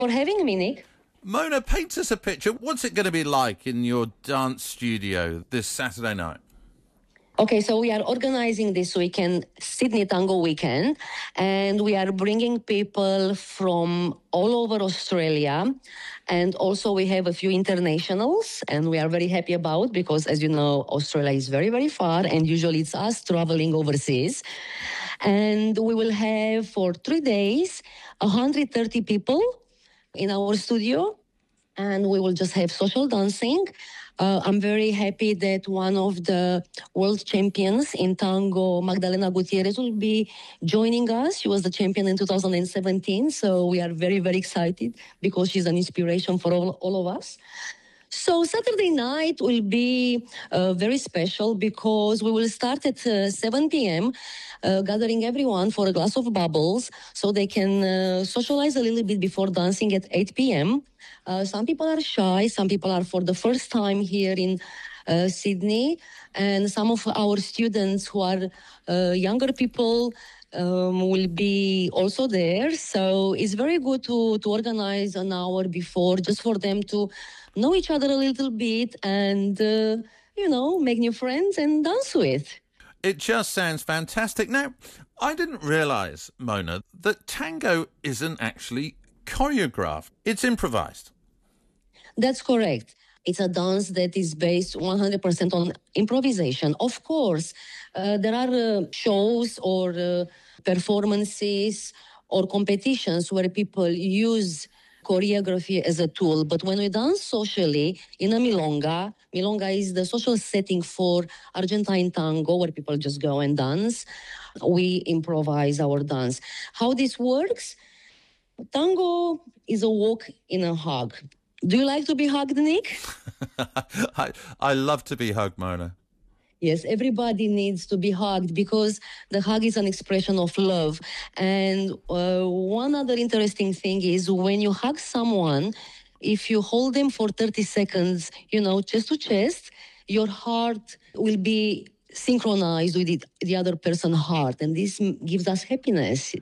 for having me, Nick. Mona, paint us a picture. What's it going to be like in your dance studio this Saturday night? Okay, so we are organizing this weekend, Sydney Tango Weekend, and we are bringing people from all over Australia. And also we have a few internationals, and we are very happy about because, as you know, Australia is very, very far, and usually it's us traveling overseas. And we will have for 3 days 130 people in our studio, and we will just have social dancing. I'm very happy that one of the world champions in tango, Magdalena Gutierrez, will be joining us. She was the champion in 2017, so we are very, very excited because she's an inspiration for all of us. So Saturday night will be very special because we will start at 7 p.m., gathering everyone for a glass of bubbles so they can socialize a little bit before dancing at 8 p.m. Some people are shy. Some people are for the first time here in Sydney. And some of our students who are younger people will be also there. So it's very good to organize an hour before just for them to know each other a little bit and, make new friends and dance with. It just sounds fantastic. Now, I didn't realise, Mona, that tango isn't actually choreographed. It's improvised. That's correct. It's a dance that is based 100% on improvisation. Of course, there are shows or performances or competitions where people use choreography as a tool. But when we dance socially in a milonga is the social setting for Argentine tango where people just go and dance. We improvise our dance. How this works? Tango is a walk in a hug. Do you like to be hugged, Nick? I love to be hugged, Mona. Yes, everybody needs to be hugged because the hug is an expression of love. And one other interesting thing is when you hug someone, if you hold them for 30 seconds, chest to chest, your heart will be synchronized with the other person's heart. And this gives us happiness,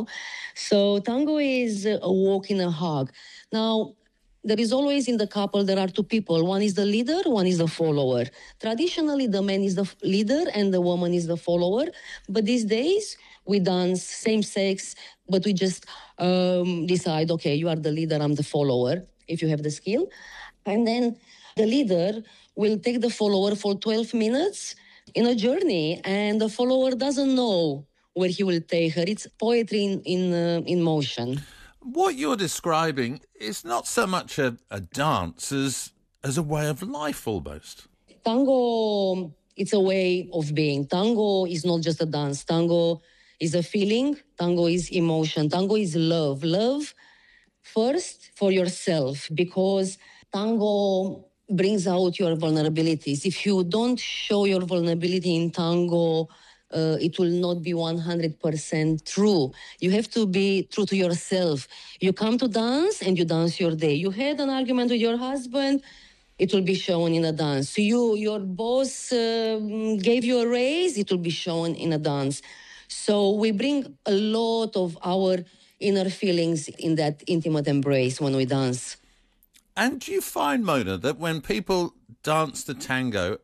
So tango is a walk in a hug. Now, there is always in the couple, there are two people. One is the leader, one is the follower. Traditionally, the man is the leader and the woman is the follower. But these days, we dance same sex, but we just decide, okay, you are the leader, I'm the follower, if you have the skill. And then the leader will take the follower for 12 minutes in a journey, and the follower doesn't know where he will take her. It's poetry in motion. What you're describing is not so much a dance as a way of life almost. Tango, it's a way of being. Tango is not just a dance. Tango is a feeling. Tango is emotion. Tango is love. Love first for yourself because tango brings out your vulnerabilities. If you don't show your vulnerability in tango, it will not be 100% true. You have to be true to yourself. You come to dance and you dance your day. You had an argument with your husband, it will be shown in a dance. Your boss gave you a raise, it will be shown in a dance. So we bring a lot of our inner feelings in that intimate embrace when we dance. And do you find, Mona, that when people dance the tango,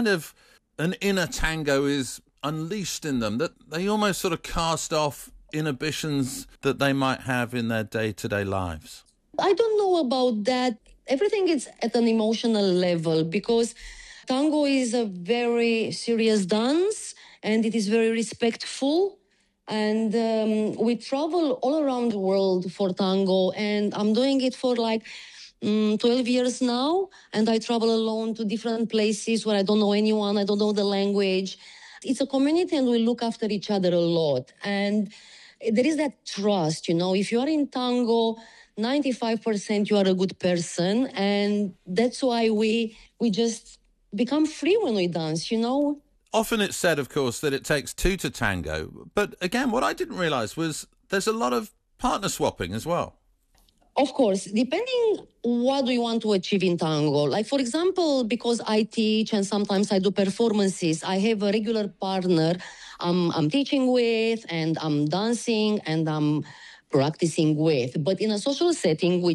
an inner tango is unleashed in them, that they almost sort of cast off inhibitions that they might have in their day-to-day lives? I don't know about that. Everything is at an emotional level because tango is a very serious dance and it is very respectful. And we travel all around the world for tango, and I'm doing it for 12 years now, and I travel alone to different places where I don't know anyone, I don't know the language. It's a community and we look after each other a lot. And there is that trust, if you are in tango, 95% you are a good person. And that's why we just become free when we dance, Often it's said, of course, that it takes two to tango. But again, what I didn't realise was there's a lot of partner swapping as well. Of course, depending what do you want to achieve in tango. Like, for example, because I teach and sometimes I do performances, I have a regular partner I'm teaching with and I'm dancing and I'm practicing with. But in a social setting,